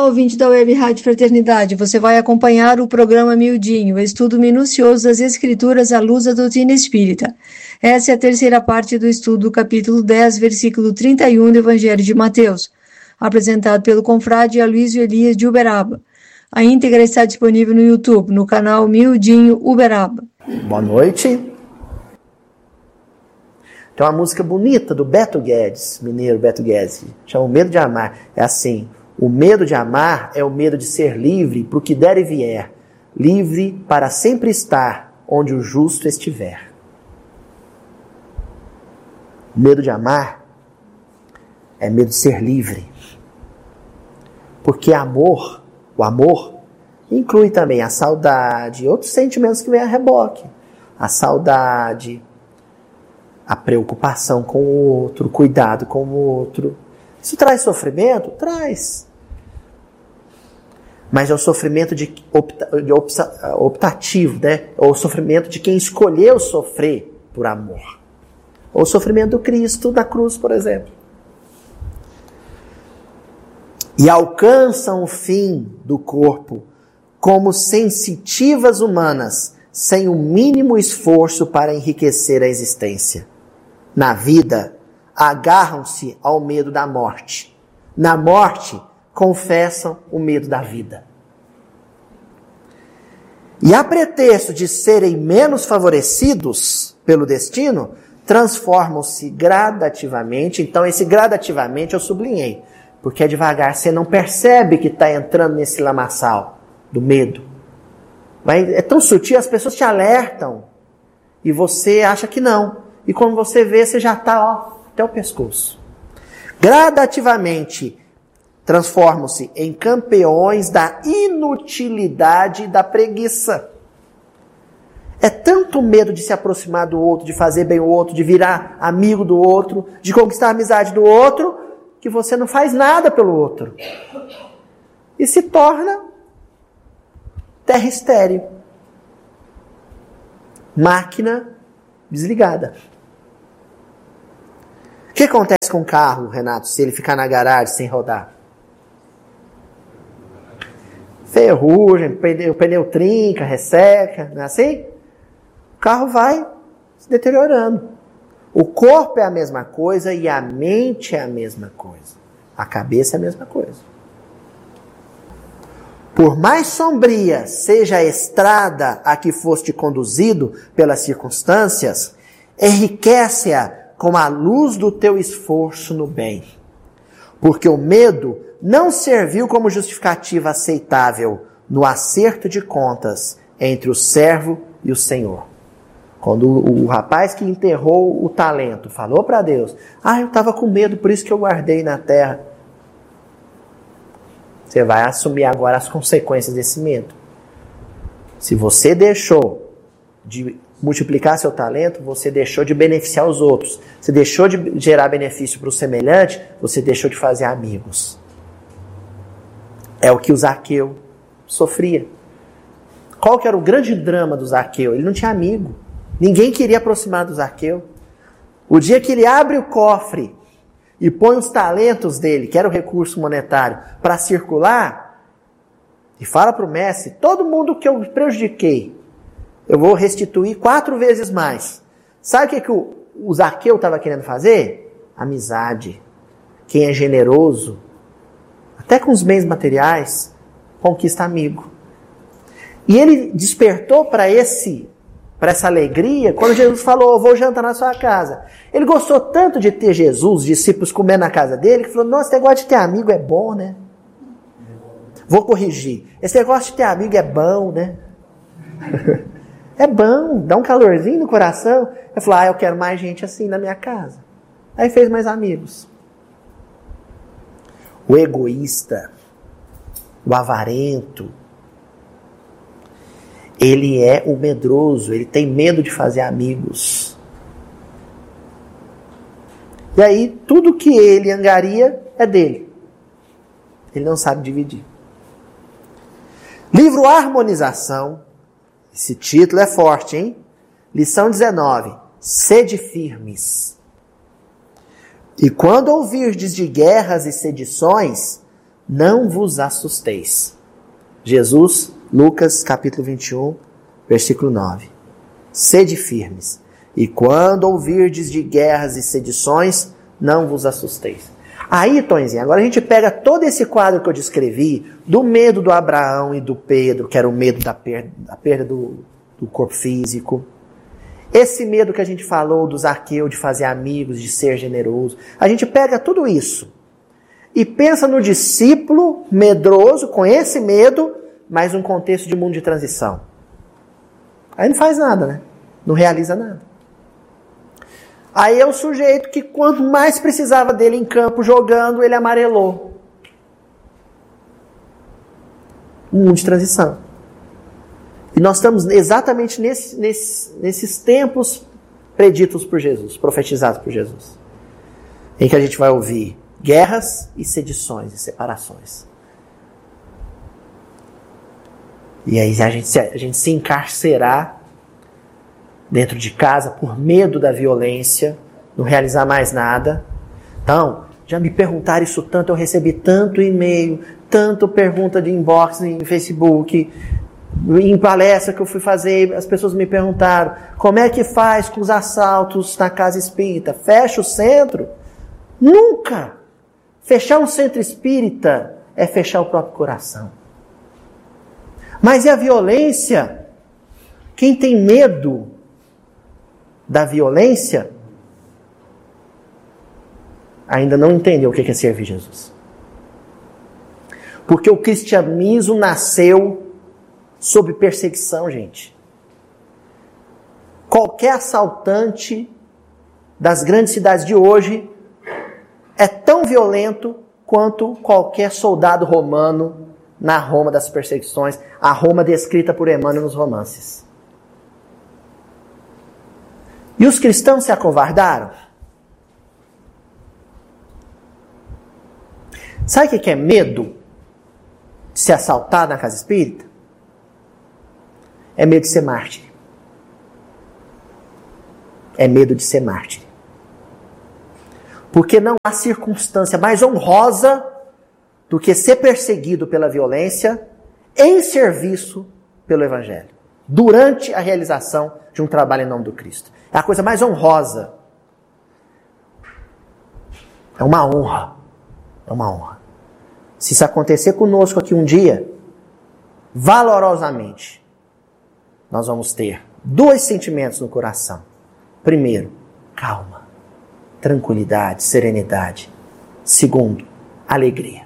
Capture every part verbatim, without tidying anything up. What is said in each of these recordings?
ouvinte da Web Rádio Fraternidade, você vai acompanhar o programa Miudinho, o estudo minucioso das Escrituras à luz da doutrina espírita. Essa é a terceira parte do estudo, capítulo dez, versículo trinta e um do Evangelho de Mateus, apresentado pelo confrade Aloysio Elias de Uberaba. A íntegra está disponível no YouTube, no canal Miudinho Uberaba. Boa noite. Tem uma música bonita do Beto Guedes, mineiro Beto Guedes, chama O Medo de Amar. É assim: o medo de amar é o medo de ser livre para o que der e vier, livre para sempre estar onde o justo estiver. O medo de amar é medo de ser livre, porque amor, o amor, inclui também a saudade e outros sentimentos que vêm a reboque. A saudade, a preocupação com o outro, o cuidado com o outro. Isso traz sofrimento? Traz. Mas é o sofrimento de, opta, de opta, optativo, né? Ou o sofrimento de quem escolheu sofrer por amor. Ou o sofrimento do Cristo na cruz, por exemplo. E alcançam o fim do corpo como sensitivas humanas, sem o mínimo esforço para enriquecer a existência. Na vida, agarram-se ao medo da morte. Na morte, confessam o medo da vida. E a pretexto de serem menos favorecidos pelo destino, transformam-se gradativamente. Então, esse gradativamente eu sublinhei, porque é devagar, você não percebe que está entrando nesse lamaçal do medo. Mas é tão sutil, as pessoas te alertam e você acha que não. E quando você vê, você já está até o pescoço. Gradativamente, transformam-se em campeões da inutilidade e da preguiça. É tanto medo de se aproximar do outro, de fazer bem o outro, de virar amigo do outro, de conquistar a amizade do outro, que você não faz nada pelo outro. E se torna terra estéril. Máquina desligada. O que acontece com o carro, Renato, se ele ficar na garagem sem rodar? Ferrugem, pneu, o pneu trinca, resseca, não é assim? O carro vai se deteriorando. O corpo é a mesma coisa e a mente é a mesma coisa. A cabeça é a mesma coisa. Por mais sombria seja a estrada a que foste conduzido pelas circunstâncias, enriquece-a com a luz do teu esforço no bem. Porque o medo não serviu como justificativa aceitável no acerto de contas entre o servo e o Senhor. Quando o, o rapaz que enterrou o talento falou para Deus: ah, eu estava com medo, por isso que eu guardei na terra. Você vai assumir agora as consequências desse medo. Se você deixou de multiplicar seu talento, você deixou de beneficiar os outros. Você deixou de gerar benefício para o semelhante, você deixou de fazer amigos. É o que o Zaqueu sofria. Qual que era o grande drama do Zaqueu? Ele não tinha amigo. Ninguém queria aproximar do Zaqueu. O dia que ele abre o cofre e põe os talentos dele, que era o recurso monetário, para circular, e fala para o mestre: todo mundo que eu prejudiquei, eu vou restituir quatro vezes mais. Sabe o que, que o, o Zaqueu estava querendo fazer? Amizade. Quem é generoso, até com os bens materiais, conquista amigo. E ele despertou para esse, para essa alegria quando Jesus falou: eu vou jantar na sua casa. Ele gostou tanto de ter Jesus, os discípulos comendo na casa dele, que falou: nossa, esse negócio de ter amigo é bom, né? Vou corrigir. Esse negócio de ter amigo é bom, né? É bom, dá um calorzinho no coração. Ele falou: ah, eu quero mais gente assim na minha casa. Aí fez mais amigos. O egoísta, o avarento, ele é o medroso, ele tem medo de fazer amigos. E aí, tudo que ele angaria é dele. Ele não sabe dividir. Livro Harmonização. Esse título é forte, hein? Lição dezenove. Sede firmes. E quando ouvirdes de guerras e sedições, não vos assusteis. Jesus, Lucas capítulo vinte e um, versículo nove. Sede firmes, e quando ouvirdes de guerras e sedições, não vos assusteis. Aí, Tonzinho, agora a gente pega todo esse quadro que eu descrevi, do medo do Abraão e do Pedro, que era o medo da perda, da perda do, do corpo físico. Esse medo que a gente falou do Zaqueu de fazer amigos, de ser generoso. A gente pega tudo isso e pensa no discípulo medroso, com esse medo, mas um contexto de mundo de transição. Aí não faz nada, né? Não realiza nada. Aí é o sujeito que, quanto mais precisava dele em campo jogando, ele amarelou. Um mundo de transição. E nós estamos exatamente nesse, nesse, nesses tempos preditos por Jesus, profetizados por Jesus. Em que a gente vai ouvir guerras e sedições e separações. E aí a gente, a gente se encarcerar dentro de casa por medo da violência, não realizar mais nada. Então, já me perguntaram isso tanto, eu recebi tanto e-mail, tanto pergunta de inbox em Facebook, em palestra que eu fui fazer, as pessoas me perguntaram, como é que faz com os assaltos na casa espírita? Fecha o centro? Nunca! Fechar um centro espírita é fechar o próprio coração. Mas e a violência? Quem tem medo da violência ainda não entendeu o que é servir Jesus. Porque o cristianismo nasceu sob perseguição, gente. Qualquer assaltante das grandes cidades de hoje é tão violento quanto qualquer soldado romano na Roma das perseguições, a Roma descrita por Emmanuel nos romances. E os cristãos se acovardaram? Sabe o que é medo de ser assaltado na casa espírita? É medo de ser mártir. É medo de ser mártir. Porque não há circunstância mais honrosa do que ser perseguido pela violência em serviço pelo Evangelho, durante a realização de um trabalho em nome do Cristo. É a coisa mais honrosa. É uma honra. É uma honra. Se isso acontecer conosco aqui um dia, valorosamente, nós vamos ter dois sentimentos no coração. Primeiro, calma, tranquilidade, serenidade. Segundo, alegria.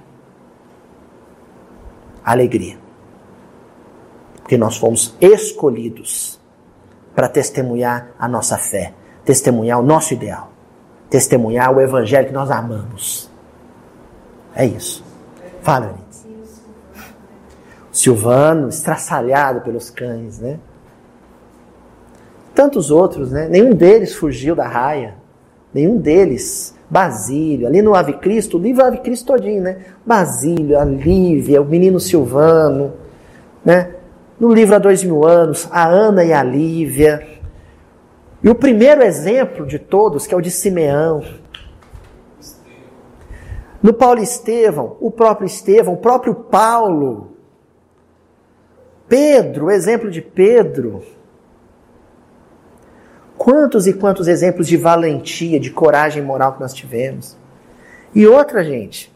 Alegria. Porque nós fomos escolhidos para testemunhar a nossa fé, testemunhar o nosso ideal, testemunhar o Evangelho que nós amamos. É isso. Fala, Anitta. Silvano, estraçalhado pelos cães, né? Tantos outros, né? Nenhum deles fugiu da raia. Nenhum deles. Basílio, ali no Ave Cristo, o livro Ave Cristo todinho, né? Basílio, a Lívia, o menino Silvano, né? No livro Há Dois Mil Anos, a Ana e a Lívia. E o primeiro exemplo de todos, que é o de Simeão. No Paulo Estevão, o próprio Estevão, o próprio Paulo. Pedro, o exemplo de Pedro. Quantos e quantos exemplos de valentia, de coragem moral que nós tivemos. E outra, gente.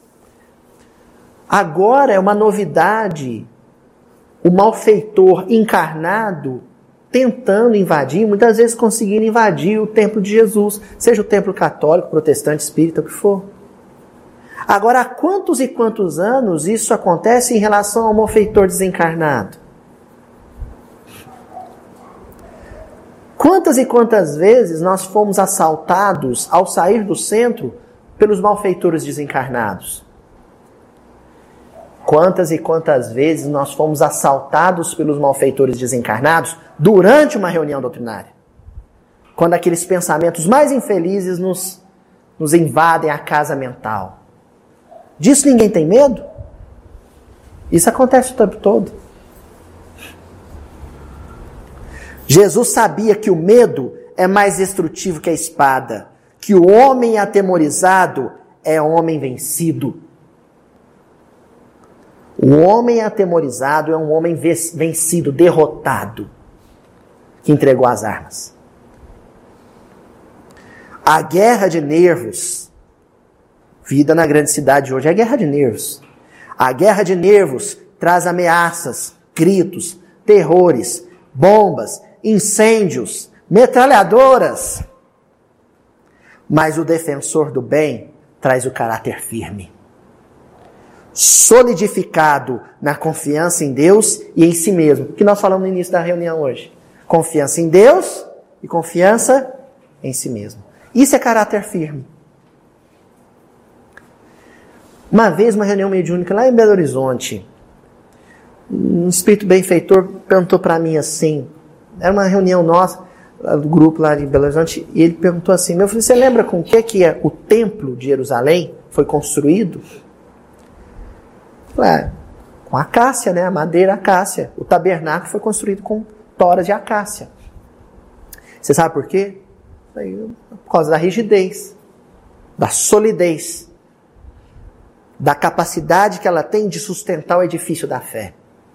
Agora é uma novidade o malfeitor encarnado tentando invadir, muitas vezes conseguindo invadir o templo de Jesus, seja o templo católico, protestante, espírita, o que for. Agora, há quantos e quantos anos isso acontece em relação ao malfeitor desencarnado? Quantas e quantas vezes nós fomos assaltados ao sair do centro pelos malfeitores desencarnados? Quantas e quantas vezes nós fomos assaltados pelos malfeitores desencarnados durante uma reunião doutrinária? Quando aqueles pensamentos mais infelizes nos, nos invadem a casa mental. Disso ninguém tem medo? Isso acontece o tempo todo. Jesus sabia que o medo é mais destrutivo que a espada, que o homem atemorizado é homem vencido. O homem atemorizado é um homem vencido, derrotado, que entregou as armas. A guerra de nervos, vida na grande cidade hoje é guerra de nervos. A guerra de nervos traz ameaças, gritos, terrores, bombas, incêndios, metralhadoras. Mas o defensor do bem traz o caráter firme, solidificado na confiança em Deus e em si mesmo. O que nós falamos no início da reunião hoje? Confiança em Deus e confiança em si mesmo. Isso é caráter firme. Uma vez, uma reunião mediúnica lá em Belo Horizonte, um espírito benfeitor perguntou para mim assim, era uma reunião nossa, do grupo lá de Belo Horizonte, e ele perguntou assim, meu filho, você lembra com o que, que é o templo de Jerusalém foi construído? Eu falei, ah, com acácia, né? A madeira acácia. O tabernáculo foi construído com toras de acácia. Você sabe por quê? Por causa da rigidez, da solidez, da capacidade que ela tem de sustentar o edifício da fé.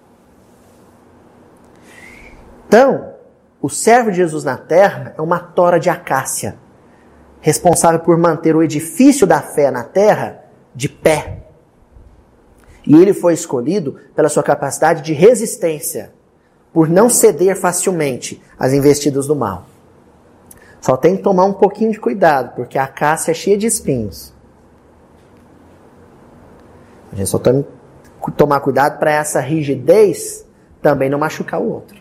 Então, o servo de Jesus na terra é uma tora de acácia, responsável por manter o edifício da fé na terra de pé. E ele foi escolhido pela sua capacidade de resistência, por não ceder facilmente às investidas do mal. Só tem que tomar um pouquinho de cuidado, porque a acácia é cheia de espinhos. A gente só tem que tomar cuidado para essa rigidez também não machucar o outro.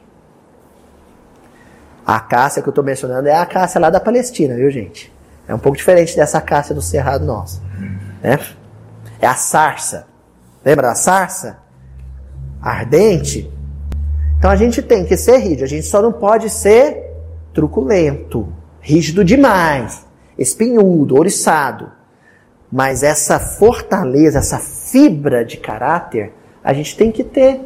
A acácia que eu estou mencionando é a acácia lá da Palestina, viu, gente? É um pouco diferente dessa acácia do cerrado nosso. Né? É a sarça. Lembra da sarça? Ardente. Então a gente tem que ser rígido. A gente só não pode ser truculento, rígido demais, espinhudo, ouriçado. Mas essa fortaleza, essa fibra de caráter, a gente tem que ter.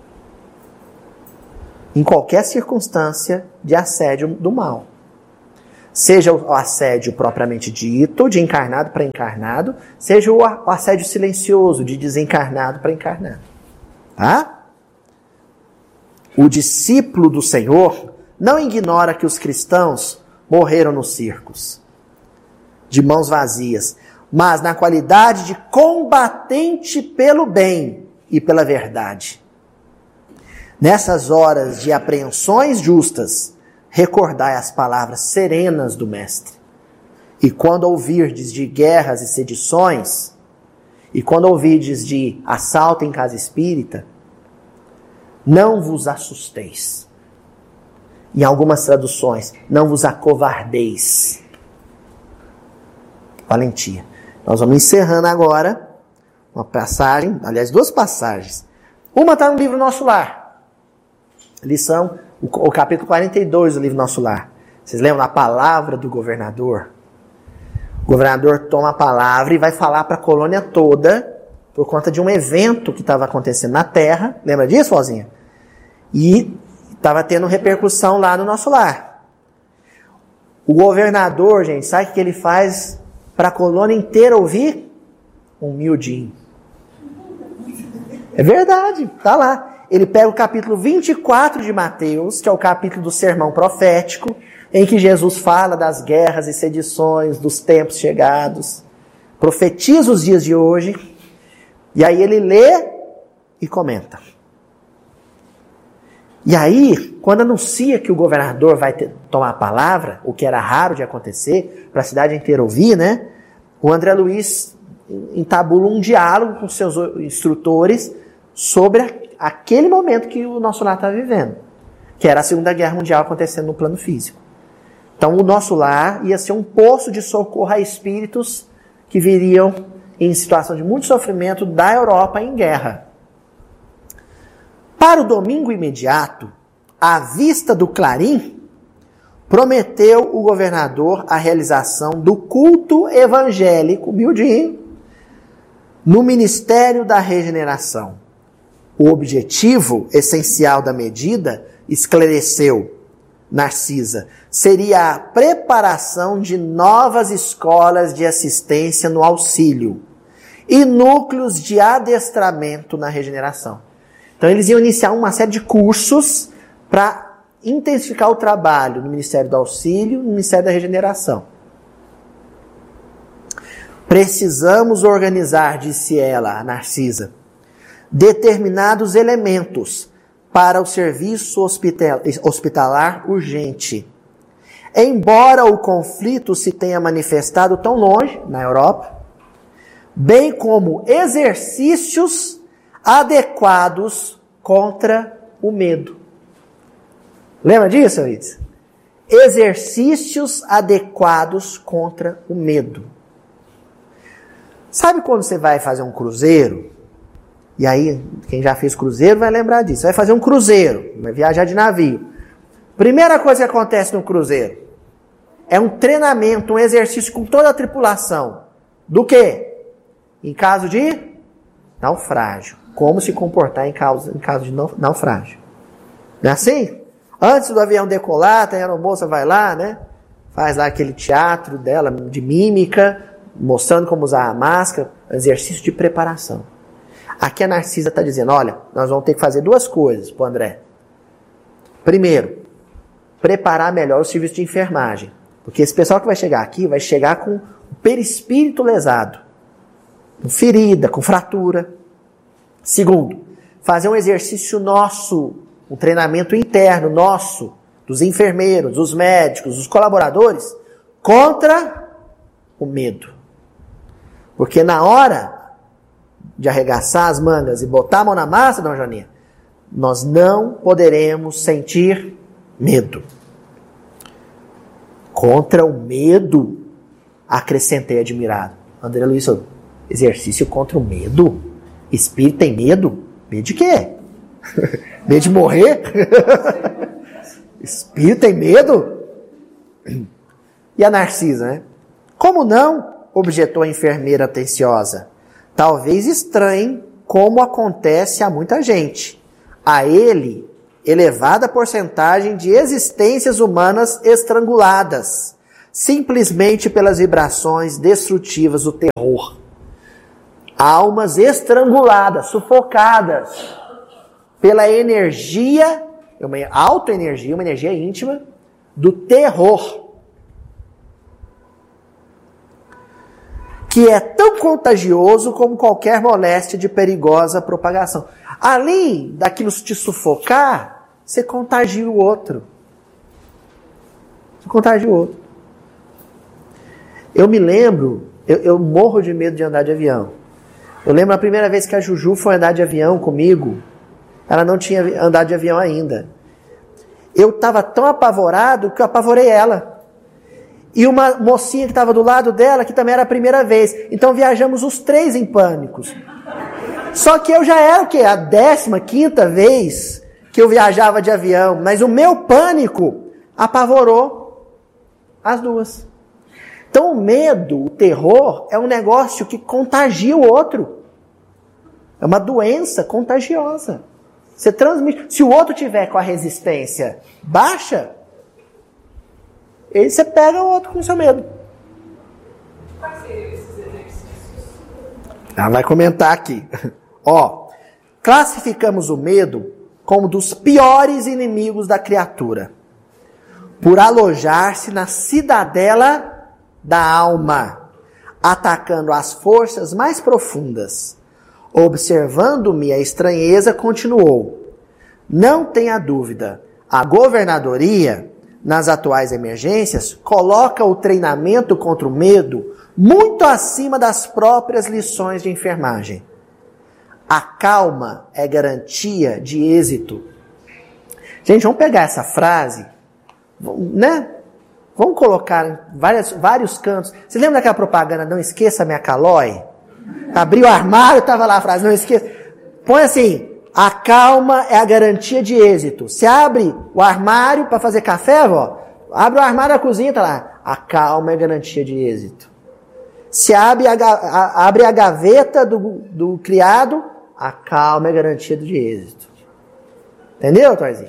Em qualquer circunstância de assédio do mal. Seja o assédio propriamente dito, de encarnado para encarnado, seja o assédio silencioso, de desencarnado para encarnado. Tá? O discípulo do Senhor não ignora que os cristãos morreram nos circos, de mãos vazias, mas na qualidade de combatente pelo bem e pela verdade. Nessas horas de apreensões justas, recordai as palavras serenas do Mestre. E quando ouvirdes de guerras e sedições, e quando ouvirdes de assalto em casa espírita, não vos assusteis. Em algumas traduções, não vos acovardeis. Valentia. Nós vamos encerrando agora uma passagem, aliás, duas passagens. Uma está no livro Nosso Lar. Lição, o, o capítulo quarenta e dois do livro Nosso Lar. Vocês lembram da palavra do governador? O governador toma a palavra e vai falar para a colônia toda por conta de um evento que estava acontecendo na terra. Lembra disso, Fozinha? E estava tendo repercussão lá no Nosso Lar. O governador, gente, sabe o que ele faz para a colônia inteira ouvir? Humildinho. É verdade, tá lá. Ele pega o capítulo vinte e quatro de Mateus, que é o capítulo do sermão profético, em que Jesus fala das guerras e sedições, dos tempos chegados, profetiza os dias de hoje, e aí ele lê e comenta. E aí, quando anuncia que o governador vai ter, tomar a palavra, o que era raro de acontecer, para a cidade inteira ouvir, né? O André Luiz entabula um diálogo com seus instrutores sobre a aquele momento que o Nosso Lar está vivendo, que era a Segunda Guerra Mundial acontecendo no plano físico. Então o Nosso Lar ia ser um poço de socorro a espíritos que viriam em situação de muito sofrimento da Europa em guerra. Para o domingo imediato, à vista do clarim, prometeu o governador a realização do culto evangélico, humildinho, no Ministério da Regeneração. O objetivo essencial da medida, esclareceu Narcisa, seria a preparação de novas escolas de assistência no auxílio e núcleos de adestramento na regeneração. Então eles iam iniciar uma série de cursos para intensificar o trabalho no Ministério do Auxílio e no Ministério da Regeneração. Precisamos organizar, disse ela, a Narcisa, determinados elementos para o serviço hospitalar urgente. Embora o conflito se tenha manifestado tão longe, na Europa, bem como exercícios adequados contra o medo. Lembra disso, Euridice? Exercícios adequados contra o medo. Sabe quando você vai fazer um cruzeiro? E aí, quem já fez cruzeiro vai lembrar disso. Você vai fazer um cruzeiro, vai viajar de navio. Primeira coisa que acontece no cruzeiro é um treinamento, um exercício com toda a tripulação. Do quê? Em caso de naufrágio. Como se comportar em caso, em caso de naufrágio. Não é assim? Antes do avião decolar, a aeromoça vai lá, né? Faz lá aquele teatro dela de mímica, mostrando como usar a máscara, exercício de preparação. Aqui a Narcisa está dizendo, olha, nós vamos ter que fazer duas coisas para o André. Primeiro, preparar melhor o serviço de enfermagem. Porque esse pessoal que vai chegar aqui, vai chegar com o perispírito lesado. Com ferida, com fratura. Segundo, fazer um exercício nosso, um treinamento interno nosso, dos enfermeiros, dos médicos, dos colaboradores, contra o medo. Porque na hora de arregaçar as mangas e botar a mão na massa, dona Joaninha, nós não poderemos sentir medo. Contra o medo, acrescentei admirado. André Luiz, exercício contra o medo? Espírito tem medo? Medo de quê? Medo de morrer? Espírito tem medo? E a Narcisa, né? Como não? Objetou a enfermeira atenciosa. Talvez estranhe como acontece a muita gente. A ele, elevada porcentagem de existências humanas estranguladas, simplesmente pelas vibrações destrutivas do terror. Almas estranguladas, sufocadas pela energia, uma autoenergia, uma energia íntima do terror, que é tão contagioso como qualquer moléstia de perigosa propagação. Além daquilo te sufocar, você contagia o outro. Você contagia o outro. Eu me lembro, eu, eu morro de medo de andar de avião. Eu lembro a primeira vez que a Juju foi andar de avião comigo, ela não tinha andado de avião ainda. Eu estava tão apavorado que eu apavorei ela. E uma mocinha que estava do lado dela, que também era a primeira vez. Então viajamos os três em pânicos. Só que eu já era o quê? A décima quinta vez que eu viajava de avião. Mas o meu pânico apavorou as duas. Então o medo, o terror, é um negócio que contagia o outro. É uma doença contagiosa. Você transmite. Se o outro tiver com a resistência baixa, aí você pega o outro com o seu medo. Quais seriam esses exercícios? Ela vai comentar aqui. Ó, classificamos o medo como dos piores inimigos da criatura, por alojar-se na cidadela da alma, atacando as forças mais profundas. Observando-me a estranheza, continuou: não tenha dúvida, a governadoria, nas atuais emergências, coloca o treinamento contra o medo muito acima das próprias lições de enfermagem. A calma é garantia de êxito. Gente, vamos pegar essa frase, né? Vamos colocar em várias, vários cantos. Você lembra daquela propaganda, não esqueça minha calói? Abriu o armário, estava lá a frase, não esqueça. Põe assim, a calma é a garantia de êxito. Você abre o armário para fazer café, vó? Abre o armário da cozinha, tá lá. A calma é a garantia de êxito. Se abre a, a, abre a gaveta do, do criado, a calma é garantia de êxito. Entendeu, Torzinho?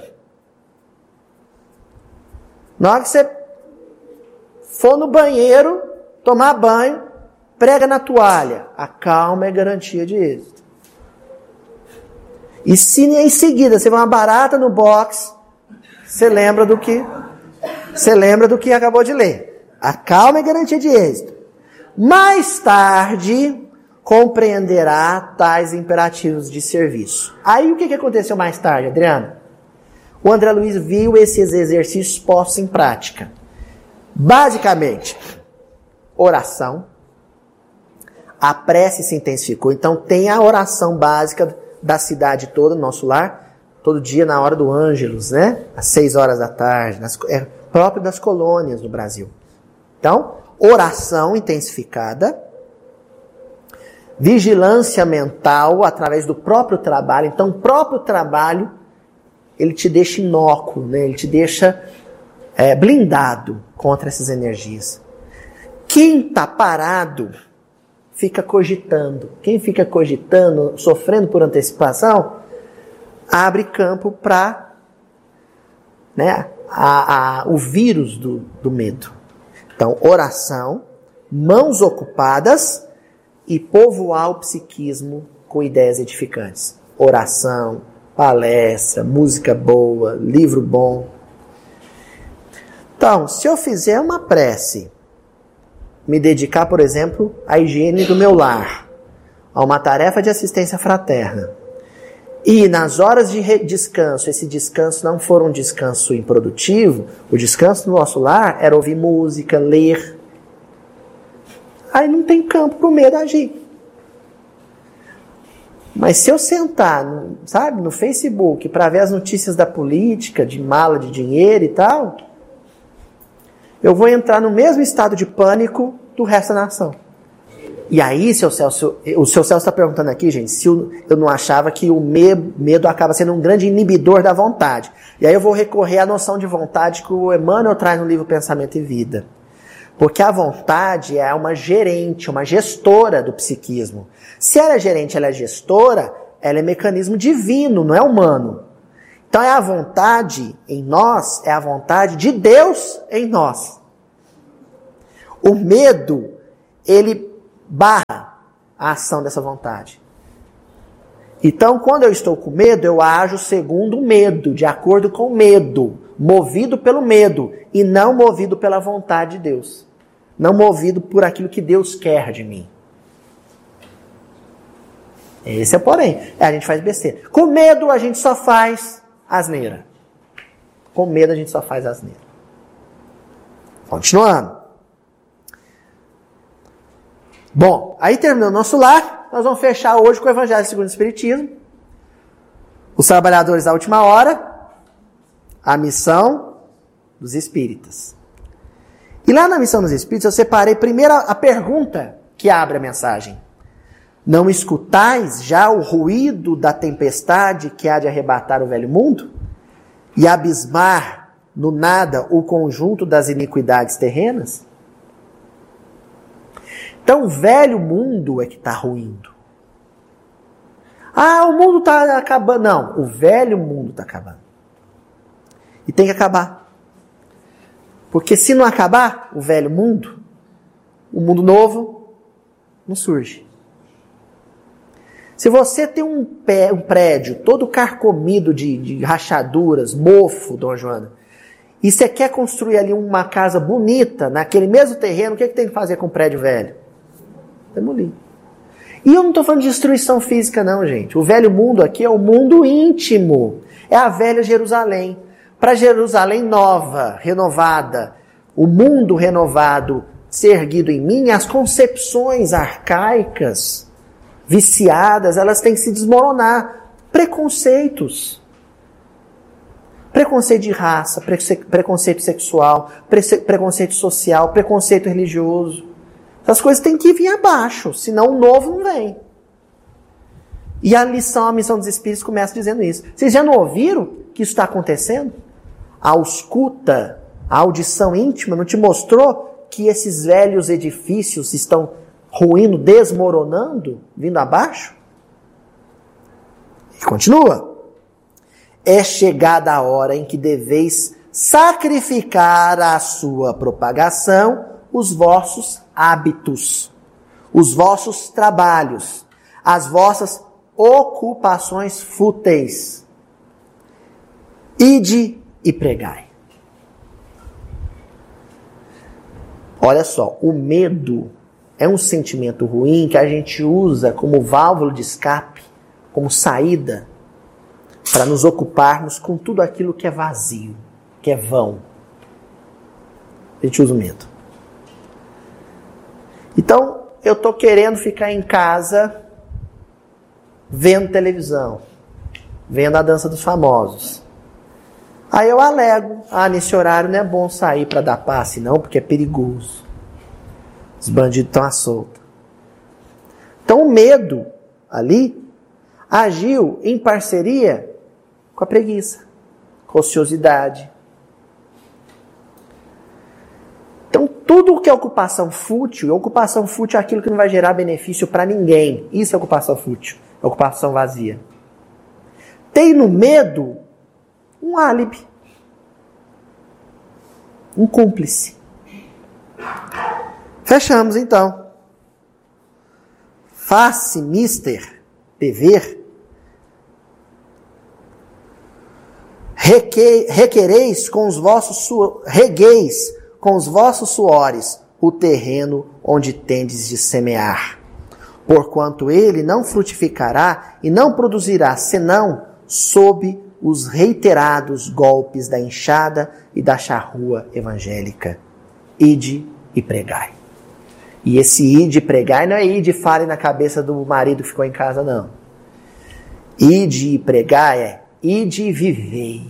Na hora que você for no banheiro, tomar banho, esfrega na toalha. A calma é garantia de êxito. E se em seguida você vê uma barata no box, você lembra do que você lembra do que acabou de ler. A calma é garantia de êxito. Mais tarde, compreenderá tais imperativos de serviço. Aí o que aconteceu mais tarde, Adriano? O André Luiz viu esses exercícios postos em prática. Basicamente, oração, a prece se intensificou. Então tem a oração básica da cidade toda, no nosso lar, todo dia na hora do Ângelus, né? Às seis horas da tarde, nas, é próprio das colônias no Brasil. Então, oração intensificada, vigilância mental através do próprio trabalho. Então, o próprio trabalho, ele te deixa inócuo, né? Ele te deixa é, blindado contra essas energias. Quem está parado fica cogitando. Quem fica cogitando, sofrendo por antecipação, abre campo para, né, a, a, o vírus do, do medo. Então, oração, mãos ocupadas e povoar o psiquismo com ideias edificantes. Oração, palestra, música boa, livro bom. Então, se eu fizer uma prece, me dedicar, por exemplo, à higiene do meu lar, a uma tarefa de assistência fraterna, e nas horas de descanso, esse descanso não for um descanso improdutivo, o descanso no nosso lar era ouvir música, ler. Aí não tem campo para o medo agir. Mas se eu sentar, sabe, no Facebook para ver as notícias da política, de mala de dinheiro e tal, eu vou entrar no mesmo estado de pânico do resto da nação. E aí, seu Celso, o seu Celso está perguntando aqui, gente, se eu, eu não achava que o medo, medo acaba sendo um grande inibidor da vontade. E aí eu vou recorrer à noção de vontade que o Emmanuel traz no livro Pensamento e Vida. Porque a vontade é uma gerente, uma gestora do psiquismo. Se ela é gerente, ela é gestora, ela é mecanismo divino, não é humano. Então é a vontade em nós, é a vontade de Deus em nós. O medo, ele barra a ação dessa vontade. Então, quando eu estou com medo, eu ajo segundo o medo, de acordo com o medo, movido pelo medo, e não movido pela vontade de Deus. Não movido por aquilo que Deus quer de mim. Esse é o porém. A gente faz besteira. Com medo, a gente só faz asneira. Com medo, a gente só faz asneira. Continuando. Bom, aí terminou o nosso lar, nós vamos fechar hoje com o Evangelho segundo o Espiritismo, os trabalhadores da última hora, a missão dos espíritas. E lá na missão dos espíritas eu separei primeiro a pergunta que abre a mensagem. Não escutais já o ruído da tempestade que há de arrebatar o velho mundo e abismar no nada o conjunto das iniquidades terrenas? Então, o velho mundo é que está ruindo. Ah, o mundo está acabando. Não, o velho mundo está acabando. E tem que acabar. Porque se não acabar o velho mundo, o mundo novo não surge. Se você tem um, pé, um prédio todo carcomido de, de rachaduras, mofo, Dona Joana, e você quer construir ali uma casa bonita, naquele mesmo terreno, o que, é que tem que fazer com o prédio velho? Demolir. E eu não estou falando de destruição física não, gente. O velho mundo aqui é o mundo íntimo. É a velha Jerusalém. Para Jerusalém nova, renovada, o mundo renovado ser erguido em mim, as concepções arcaicas, viciadas, elas têm que se desmoronar. Preconceitos. Preconceito de raça, preconceito sexual, preconceito social, preconceito religioso. Essas coisas têm que vir abaixo, senão o novo não vem. E a lição, a missão dos espíritos começa dizendo isso. Vocês já não ouviram que isso está acontecendo? A ausculta, a audição íntima não te mostrou que esses velhos edifícios estão ruindo, desmoronando, vindo abaixo? E continua. É chegada a hora em que deveis sacrificar à sua propagação os vossos hábitos, os vossos trabalhos, as vossas ocupações fúteis. Ide e pregai. Olha só, o medo é um sentimento ruim que a gente usa como válvula de escape, como saída, para nos ocuparmos com tudo aquilo que é vazio, que é vão. A gente usa o medo. Então, eu estou querendo ficar em casa vendo televisão, vendo a Dança dos Famosos. Aí eu alego, ah, nesse horário não é bom sair para dar passe não, porque é perigoso. Os bandidos estão à solta. Então o medo ali agiu em parceria com a preguiça, com a ociosidade. Então tudo que é ocupação fútil, e ocupação fútil é aquilo que não vai gerar benefício para ninguém. Isso é ocupação fútil, é ocupação vazia. Tem no medo um álibi, um cúmplice. Fechamos então. Face, mister, dever. Reque, requereis com os vossos su, regueis com os vossos suores o terreno onde tendes de semear. Porquanto ele não frutificará e não produzirá, senão sob os reiterados golpes da enxada e da charrua evangélica. Ide e pregai. E esse ide e pregai não é ide e fale na cabeça do marido que ficou em casa, não. Ide e pregai é ide e vivei.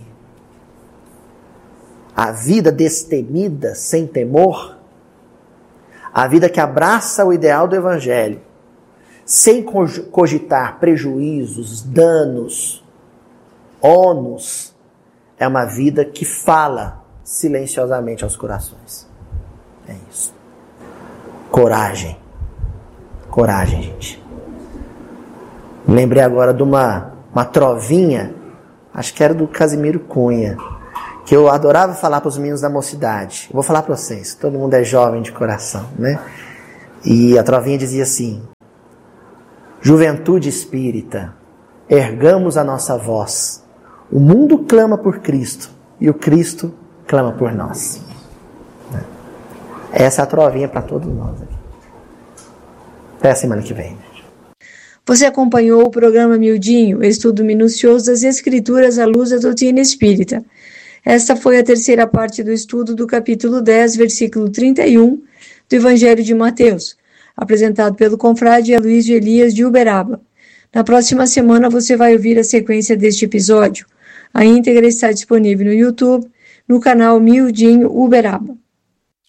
A vida destemida, sem temor, a vida que abraça o ideal do evangelho, sem cogitar prejuízos, danos, ônus, é uma vida que fala silenciosamente aos corações. É isso. Coragem. Coragem, gente. Lembrei agora de uma, uma trovinha, acho que era do Casimiro Cunha, que eu adorava falar para os meninos da mocidade. Eu vou falar para vocês, todo mundo é jovem de coração, né? E a trovinha dizia assim: juventude espírita, ergamos a nossa voz. O mundo clama por Cristo e o Cristo clama por nós. Essa é a trovinha para todos nós aqui. Até a semana que vem. Você acompanhou o programa Mildinho, estudo minucioso das Escrituras à luz da doutrina espírita. Esta foi a terceira parte do estudo do capítulo dez, versículo trinta e um do Evangelho de Mateus, apresentado pelo confrade Luiz de Elias de Uberaba. Na próxima semana você vai ouvir a sequência deste episódio. A íntegra está disponível no YouTube, no canal Mildinho Uberaba.